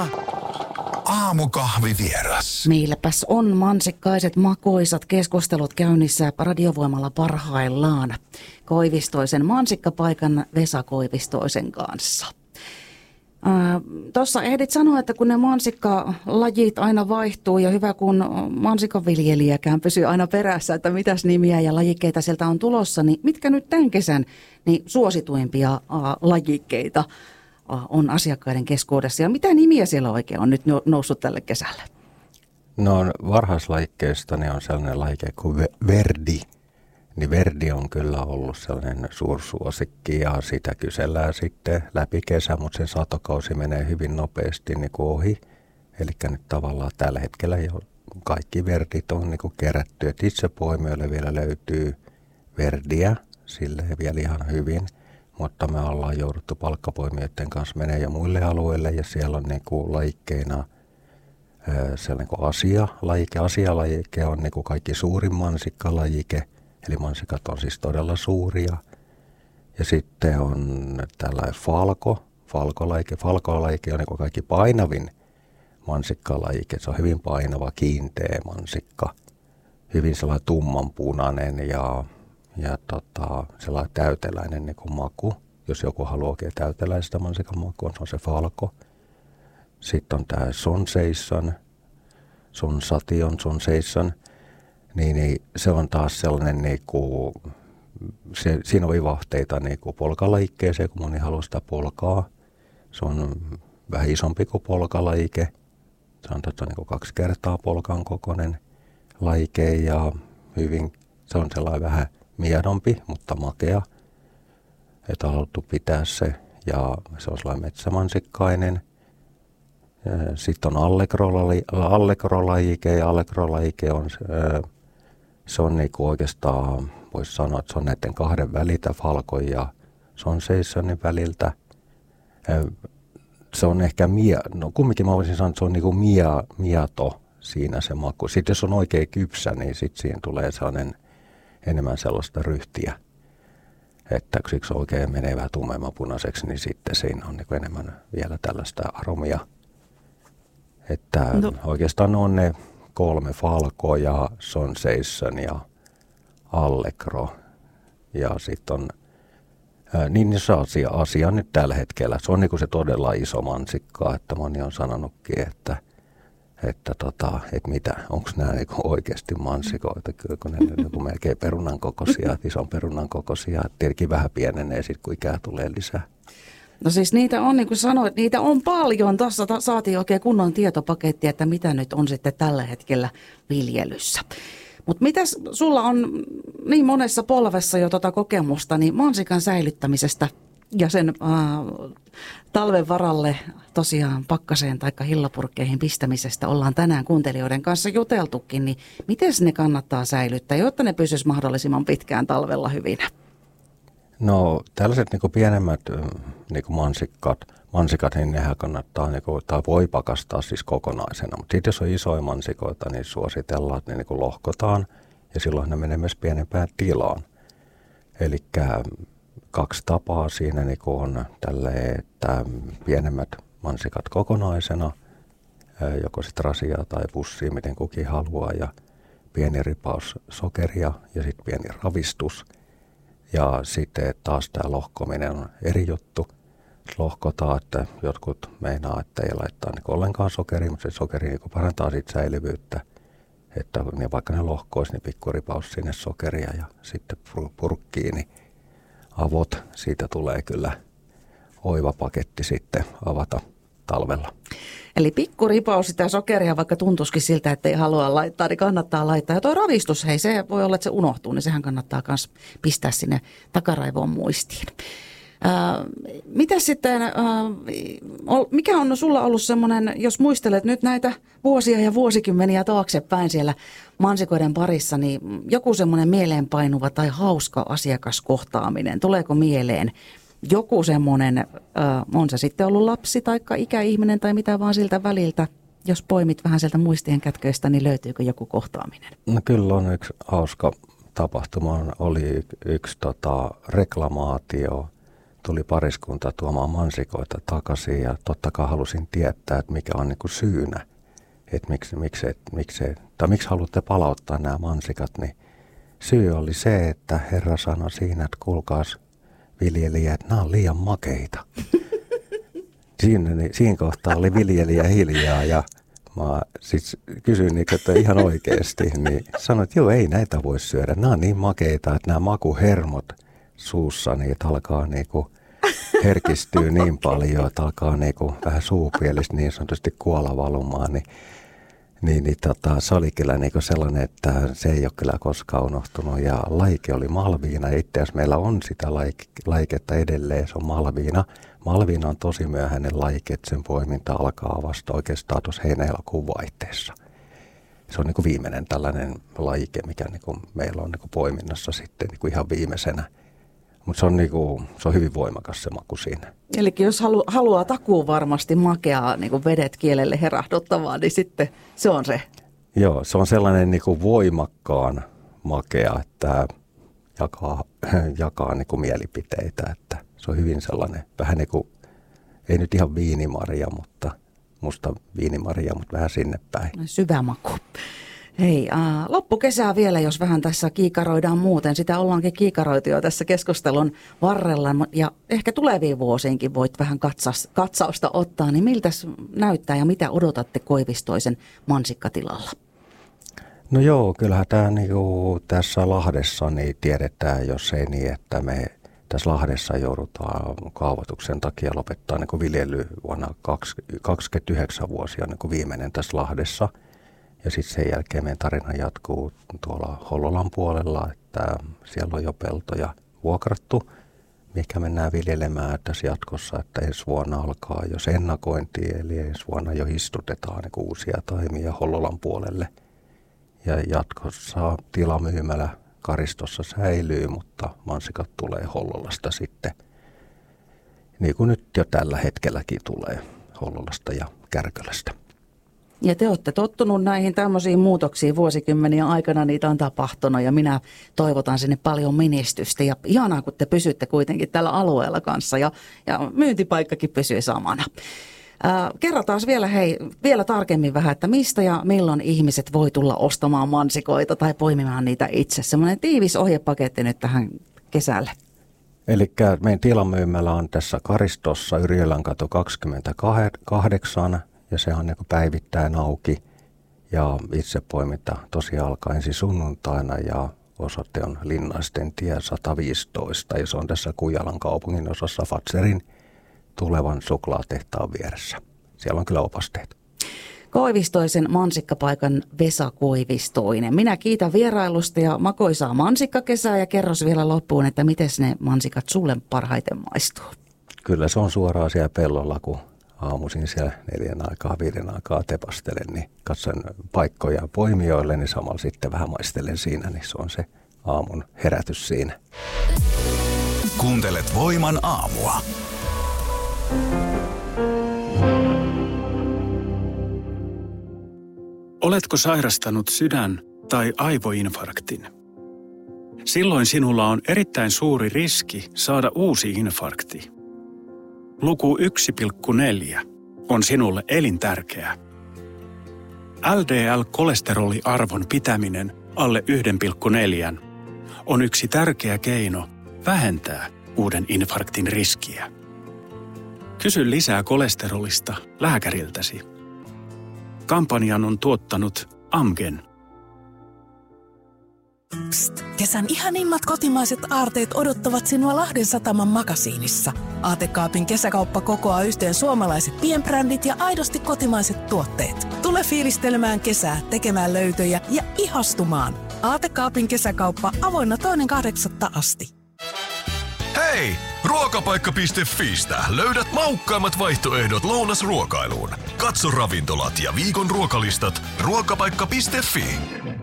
Aamukahvivieras. Meilläpäs on mansikkaiset makoisat keskustelut käynnissä Radiovoimalla parhaillaan Koivistoisen mansikkapaikan Vesa Koivistoisen kanssa. Tuossa ehdit sanoa, että kun ne mansikkalajit aina vaihtuu ja hyvä kun mansikanviljelijäkään pysyy aina perässä, että mitäs nimiä ja lajikkeita sieltä on tulossa, niin mitkä nyt tämän kesän niin suosituimpia lajikkeita on asiakkaiden keskuudessa ja mitä nimiä siellä oikein on nyt noussut tälle kesälle? No varhaislajikkeista niin on sellainen lajike kuin verdi. Niin verdi on kyllä ollut sellainen suursuosikki ja sitä kysellään sitten läpi kesä, mutta sen satokausi menee hyvin nopeasti niin kuin ohi. Eli nyt tavallaan tällä hetkellä jo kaikki verdit on niin kuin kerätty. Et itse poimijoille vielä löytyy verdiä, sille vielä ihan hyvin. Mutta me ollaan jouduttu palkkapoimijoiden kanssa menee jo muille alueille ja siellä on niin kuin lajikkeina sellainen kuin asialajike. Asialajike on niin kuin kaikki suurin mansikkalajike. Eli mansikat on siis todella suuria. Ja sitten on tällainen falkolajike. Falkolajike on niin kaikki painavin mansikkalajike. Se on hyvin painava, kiinteä mansikka. Hyvin sellainen tummanpunainen ja sellainen täyteläinen niin kuin maku. Jos joku haluaa oikein täyteläistä mansikan makua, se on se falko. Sitten on tämä sonseisson, sonseisson. Niin se on taas sellainen, siinä on vivahteita polkalajikkeeseen, kun moni haluaa sitä polkaa. Se on vähän isompi kuin polkalajike. Se on 2 kertaa polkan kokoinen lajike ja se on sellainen vähän miedompi, mutta makea. Että on haluttu pitää se ja se on sellainen metsämansikkainen. Sitten on allegrolajike ja allegrolajike on... Se on oikeastaan, voisi sanoa, että se on näiden kahden väliltä, falkon ja sonseissonin väliltä. Se on ehkä kumminkin mä voisin sanoa, että se on mieto siinä se maku. Sitten jos on oikein kypsä, niin sitten siinä tulee enemmän sellaista ryhtiä. Että kun se oikein menee vähän tummemmanpunaiseksi, niin sitten siinä on enemmän vielä tällaista aromia. Että oikeastaan on ne 3 falko ja sonseisson ja allegro. Ja sitten on, niin se asia nyt tällä hetkellä. Se on se todella iso mansikka, että moni on sanonutkin, että mitä, onko nämä oikeasti mansikoita, kyllä kun ne on melkein perunan kokoisia, ison perunan kokoisia. Tietenkin vähän pienenee sitten, kun ikää tulee lisää. No siis niitä on, niin kuin sanoit, niitä on paljon. Tuossa saatiin oikein kunnon tietopaketti, että mitä nyt on sitten tällä hetkellä viljelyssä. Mutta mitäs sulla on niin monessa polvessa jo kokemusta, niin mansikan säilyttämisestä ja sen talven varalle tosiaan pakkaseen tai hillapurkkeihin pistämisestä ollaan tänään kuuntelijoiden kanssa juteltukin, niin miten ne kannattaa säilyttää, jotta ne pysyisi mahdollisimman pitkään talvella hyvinä? No tällaiset pienemmät mansikat, niin nehän kannattaa, tai voi pakastaa siis kokonaisena. Mutta sitten jos on isoja mansikoita, niin suositellaan, että ne lohkotaan ja silloin ne menee myös pienempään tilaan. Eli 2 tapaa siinä on tälleen, että pienemmät mansikat kokonaisena, joko sitten rasiaa tai pussia, miten kukin haluaa, ja pieni ripaus sokeria ja sitten pieni ravistus. Ja sitten taas tämä lohkominen on eri juttu. Lohkotaan, että jotkut meinaa, että ei laittaa ollenkaan sokeria, mutta se sokeri parantaa siitä säilyvyyttä. Että vaikka ne lohkoisi, niin pikkuripaus sinne sokeria ja sitten purkkiin, niin avot, siitä tulee kyllä oiva paketti sitten avata talvella. Eli pikkuripaus sitä sokeria, vaikka tuntuisikin siltä, että ei halua laittaa, niin kannattaa laittaa. Ja tuo ravistus, hei, se voi olla, että se unohtuu, niin sehän kannattaa myös pistää sinne takaraivoon muistiin. Mitä sitten, mikä on sulla ollut semmoinen, jos muistelet nyt näitä vuosia ja vuosikymmeniä taaksepäin siellä mansikoiden parissa, niin joku semmoinen mieleenpainuva tai hauska asiakaskohtaaminen, tuleeko mieleen joku semmoinen, on se sitten ollut lapsi tai ikäihminen tai mitä vaan siltä väliltä, jos poimit vähän sieltä muistien kätköistä, niin löytyykö joku kohtaaminen? No kyllä on yksi hauska tapahtuma, oli yksi reklamaatio tuli pariskunta tuomaan mansikoita takaisin ja totta kai halusin tietää, että mikä on niin kuin syynä, että miksi haluatte palauttaa nämä mansikat, niin syy oli se, että herra sanoi siinä, että kuulkaas viljelijä, että nämä on liian makeita. Siinä kohtaa oli viljelijä hiljaa ja mä siis kysyin niin, että ihan oikeasti, niin sanoin, että joo, ei näitä voi syödä. Nämä on niin makeita, että nämä makuhermot suussa, niin että alkaa niinku herkistyä niin paljon, että alkaa niinku vähän suupielistä niin sanotusti kuola valumaan, se oli kyllä niinku sellainen, että se ei ole kyllä koskaan unohtunut. Ja laike oli Malviina, ja itse asiassa meillä on sitä laiketta edelleen, se on Malviina. Malviina on tosi myöhäinen laike, että sen poiminta alkaa vasta oikeastaan tuossa heinä-elokuun vaihteessa. Se on niinku viimeinen tällainen laike, mikä niinku meillä on niinku poiminnassa sitten niinku ihan viimeisenä. Mutta se on hyvin voimakas se maku siinä. Eli jos haluaa takuun varmasti makeaa niin vedet kielelle herahduttavaa, niin sitten se on se. Joo, se on sellainen niin voimakkaan makea, että jakaa niin mielipiteitä. Että se on hyvin sellainen, vähän niin kuin, ei nyt ihan viinimarja, mutta musta viinimarja, mutta vähän sinne päin. Syvä maku. Hei, loppukesää vielä, jos vähän tässä kiikaroidaan muuten. Sitä ollaankin kiikaroitu jo tässä keskustelun varrella ja ehkä tuleviin vuosiinkin voit vähän katsausta ottaa. Niin miltä näyttää ja mitä odotatte Koivistoisen mansikkatilalla? No joo, kyllähän tämä niinku tässä Lahdessa niin tiedetään, jos ei niin, että me tässä Lahdessa joudutaan kaavoituksen takia lopettaa niin viljely vuonna 29 vuosia niin viimeinen tässä Lahdessa. Ja sitten sen jälkeen meidän tarina jatkuu tuolla Hollolan puolella, että siellä on jo peltoja vuokrattu, mikä mennään viljelemään tässä jatkossa, että ensi vuonna alkaa jo ennakointi, eli ensi vuonna jo istutetaan niin uusia taimia Hollolan puolelle. Ja jatkossa tilamyymälä Karistossa säilyy, mutta mansikat tulee Hollolasta sitten, niin kuin nyt jo tällä hetkelläkin tulee Hollolasta ja Kärkölästä. Ja te olette tottunut näihin tämmöisiin muutoksiin vuosikymmeniä aikana, niitä on tapahtunut ja minä toivotan sinne paljon menestystä. Ja ihanaa, kun te pysytte kuitenkin tällä alueella kanssa ja myyntipaikkakin pysyy samana. Kerrotaan vielä tarkemmin vähän, että mistä ja milloin ihmiset voi tulla ostamaan mansikoita tai poimimaan niitä itse. Semmoinen tiivis ohjepaketti nyt tähän kesälle. Eli meidän tilamyymälä on tässä Karistossa Yrjölänkatu 28 ja se on niin päivittäin auki ja itse poiminta tosiaan alkaa ensi sunnuntaina ja osoite on Linnaisten tie 115 ja se on tässä Kujalan kaupungin osassa Fatserin tulevan suklaatehtaan vieressä. Siellä on kyllä opasteet. Koivistoisen mansikkapaikan Vesa Koivistoinen. Minä kiitän vierailusta ja makoisaa mansikkakesää ja kerros vielä loppuun, että miten ne mansikat sulle parhaiten maistuu. Kyllä se on suoraan siellä pellolla, kun aamuisin siellä 4 aikaa, 5 aikaa tepastelen, niin katson paikkoja poimijoille, niin samalla sitten vähän maistelen siinä, niin se on se aamun herätys siinä. Kuuntelet Voiman aamua. Oletko sairastanut sydän- tai aivoinfarktin? Silloin sinulla on erittäin suuri riski saada uusi infarkti. Luku 1,4 on sinulle elintärkeä. LDL-kolesteroliarvon pitäminen alle 1,4 on yksi tärkeä keino vähentää uuden infarktin riskiä. Kysy lisää kolesterolista lääkäriltäsi. Kampanjan on tuottanut Amgen. Psst, kesän ihanimmat kotimaiset aarteet odottavat sinua Lahden Sataman makasiinissa. Aatekaapin kesäkauppa kokoaa yhteen suomalaiset pienbrändit ja aidosti kotimaiset tuotteet. Tule fiilistelemään kesää, tekemään löytöjä ja ihastumaan. Aatekaapin kesäkauppa avoinna 2.8. asti. Hei! Ruokapaikka.fiistä löydät maukkaimmat vaihtoehdot lounasruokailuun. Katso ravintolat ja viikon ruokalistat ruokapaikka.fi.